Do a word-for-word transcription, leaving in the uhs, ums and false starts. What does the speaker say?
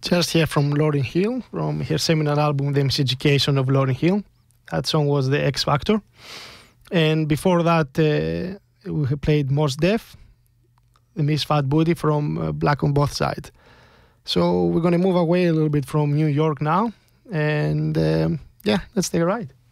Just here from Lauryn Hill, from her seminal album, The Miseducation of Lauryn Hill. That song was The X Factor. And before that, uh, we played Mos Def, the Miss Fat Booty from uh, Black on Both Sides. So we're going to move away a little bit from New York now. And um, yeah, let's take a ride.